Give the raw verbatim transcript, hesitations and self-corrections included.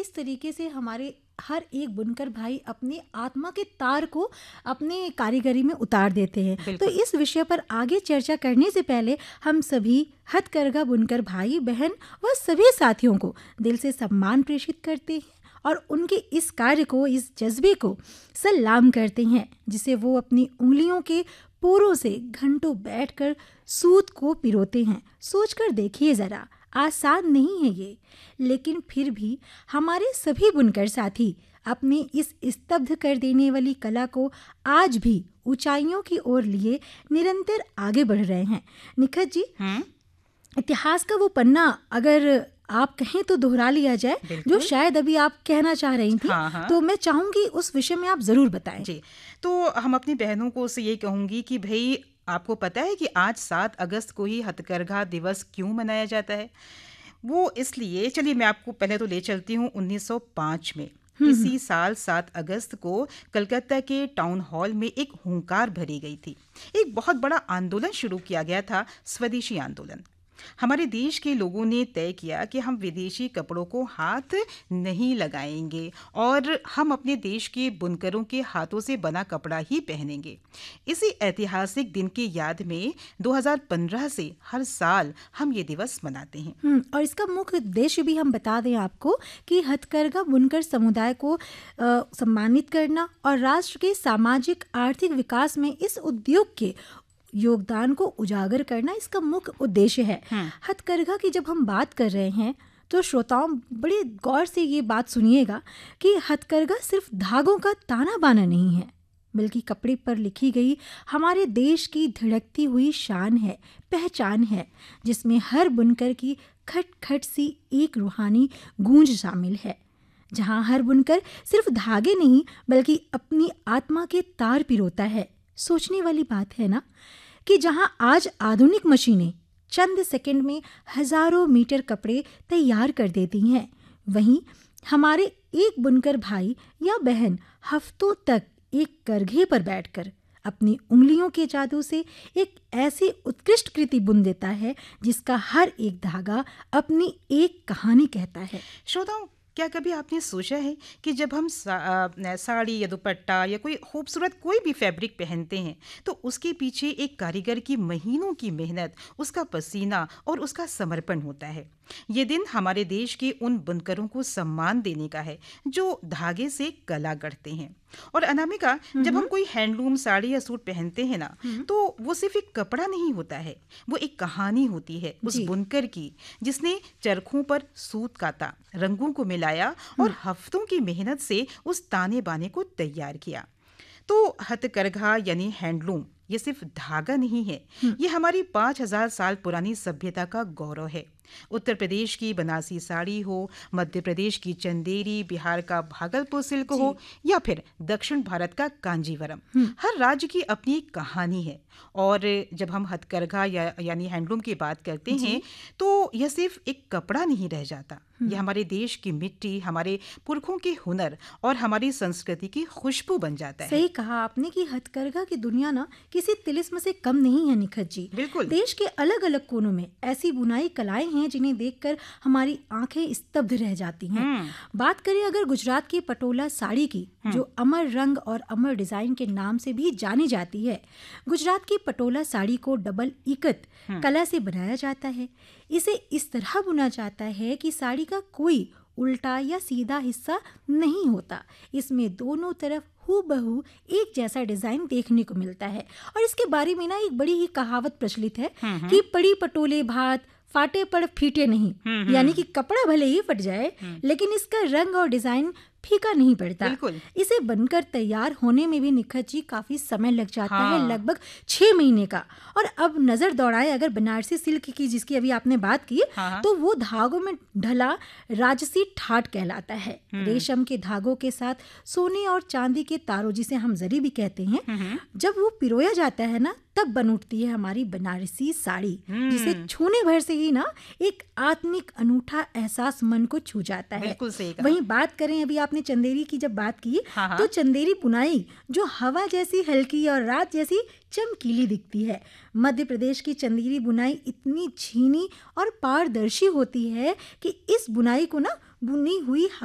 किस तरीके से हमारे हर एक बुनकर भाई अपने आत्मा के तार को अपने कारीगरी में उतार देते हैं। तो इस विषय पर आगे चर्चा करने से पहले हम सभी हथकरघा बुनकर भाई बहन व सभी साथियों को दिल से सम्मान प्रेषित करते हैं और उनके इस कार्य को, इस जज्बे को सलाम करते हैं जिसे वो अपनी उंगलियों के पोरों से घंटों बैठकर सूत को पिरोते हैं। सोचकर देखिए ज़रा, आसान नहीं है ये, लेकिन फिर भी हमारे सभी बुनकर साथी अपने इस स्तब्ध कर देने वाली कला को आज भी ऊंचाइयों की ओर लिए निरंतर आगे बढ़ रहे हैं। निखत जी, इतिहास का वो पन्ना अगर आप कहें तो दोहरा लिया जाए, जो शायद अभी आप कहना चाह रही थी। हाँ, हाँ। तो मैं चाहूंगी उस विषय में आप जरूर बताएं। जी, तो हम अपनी बहनों को से ये कहूंगी कि भाई, आपको पता है कि आज सात अगस्त को ही हथकरघा दिवस क्यों मनाया जाता है? वो इसलिए, चलिए मैं आपको पहले तो ले चलती हूँ उन्नीस सौ पाँच में। इसी साल सात अगस्त को कलकत्ता के टाउन हॉल में एक हुंकार भरी गई थी। एक बहुत बड़ा आंदोलन शुरू किया गया था, स्वदेशी आंदोलन। हमारे देश के लोगों ने तय किया कि हम विदेशी कपड़ों को हाथ नहीं लगाएंगे और हम अपने देश के बुनकरों के हाथों से बना कपड़ा ही पहनेंगे। इसी ऐतिहासिक दिन की याद में दो हज़ार पंद्रह से हर साल हम ये दिवस मनाते हैं। और इसका मुख्य उद्देश्य भी हम बता दें आपको कि हथकरघा बुनकर समुदाय को आ, सम्मानित करना और राष्ट्र के सामाजिक आर्थिक विकास में इस उद्योग के योगदान को उजागर करना इसका मुख्य उद्देश्य है। हथकरघा की जब हम बात कर रहे हैं तो श्रोताओं बड़े गौर से ये बात सुनिएगा कि हथकरघा सिर्फ धागों का ताना बाना नहीं है, बल्कि कपड़े पर लिखी गई हमारे देश की धड़कती हुई शान है, पहचान है, जिसमें हर बुनकर की खट खट सी एक रूहानी गूंज शामिल है। जहाँ हर बुनकर सिर्फ धागे नहीं बल्कि अपनी आत्मा के तार पिरोता है। सोचने वाली बात है ना कि जहां आज आधुनिक मशीनें चंद सेकंड में हजारों मीटर कपड़े तैयार कर देती हैं, वहीं हमारे एक बुनकर भाई या बहन हफ्तों तक एक करघे पर बैठकर अपनी उंगलियों के जादू से एक ऐसी उत्कृष्ट कृति बुन देता है जिसका हर एक धागा अपनी एक कहानी कहता है। श्रोताओं, क्या कभी आपने सोचा है कि जब हम सा, साड़ी या दुपट्टा या कोई खूबसूरत कोई भी फैब्रिक पहनते हैं तो उसके पीछे एक कारीगर की महीनों की मेहनत, उसका पसीना और उसका समर्पण होता है। ये दिन हमारे देश के उन बुनकरों को सम्मान देने का है जो धागे से कला गढ़ते हैं। और अनामिका, जब हम कोई हैंडलूम साड़ी या सूट पहनते हैं ना, तो वो सिर्फ एक कपड़ा नहीं होता है, वो एक कहानी होती है उस बुनकर की जिसने चरखों पर सूत काता, रंगों को मिलाया और हफ्तों की मेहनत से उस ताने बाने को तैयार किया। तो हथकरघा यानी हैंडलूम ये सिर्फ धागा नहीं है, ये हमारी पाँच हजार साल पुरानी सभ्यता का गौरव है। उत्तर प्रदेश की बनारसी साड़ी हो, मध्य प्रदेश की चंदेरी, बिहार का भागलपुर सिल्क हो या फिर दक्षिण भारत का कांजीवरम, हर राज्य की अपनी एक कहानी है। और जब हम हथकरघा या यानी हैंडलूम की बात करते हैं तो यह सिर्फ एक कपड़ा नहीं रह जाता, यह हमारे देश की मिट्टी, हमारे पुरखों के हुनर और हमारी संस्कृति की खुशबू बन जाता है। सही कहा आपने कि हथकरघा की दुनिया ना किसी तिलिस्म से कम नहीं है निखत जी। बिल्कुल। देश के अलग अलग कोनों में ऐसी बुनाई कलाएं हैं जिन्हें देखकर हमारी आंखें स्तब्ध रह जाती हैं। बात करें अगर गुजरात की पटोला साड़ी की, जो अमर रंग और अमर डिजाइन के नाम से भी जानी जाती है। गुजरात की पटोला साड़ी को डबल इकत कला से बनाया जाता है। इसे इस तरह बुना जाता है कि साड़ी का कोई उल्टा या सीधा हिस्सा नहीं होता, इसमें दोनों तरफ हूबहू एक जैसा डिजाइन देखने को मिलता है। और इसके बारे में ना एक बड़ी ही कहावत प्रचलित है कि पड़ी पटोले भात फाटे पड़ फीटे नहीं, यानी कि कपड़ा भले ही फट जाए लेकिन इसका रंग और डिजाइन फीका नहीं पड़ता। इसे बनकर तैयार होने में भी निखत जी काफी समय लग जाता हाँ। है, लगभग छह महीने का। और अब नजर दौड़ाए अगर बनारसी सिल्क की, जिसकी अभी आपने बात की, हाँ। तो वो धागों में ढला राजसी ठाट कहलाता है। रेशम के धागों के साथ सोने और चांदी के तारों, जिसे हम जरी भी कहते हैं, जब वो पिरोया जाता है ना, तब बन उठती है हमारी बनारसी साड़ी, जिसे छूने भर से ही ना एक आत्मिक अनूठा एहसास मन को छू जाता है। वहीं बात करें अभी आपने चंदेरी की जब बात की, हाँ। तो चंदेरी बुनाई जो हवा जैसी हल्की और रात जैसी चमकीली दिखती है। मध्य प्रदेश की चंदेरी बुनाई इतनी छीनी और पारदर्शी होती है कि इस बुनाई को ना बुनी हुई